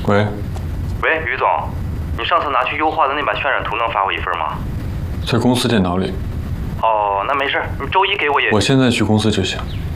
喂， 喂，于总，你上次拿去优化的那版渲染图能发我一份吗？ 在公司电脑里。 哦，那没事，你周一给我也。 我现在去公司就行。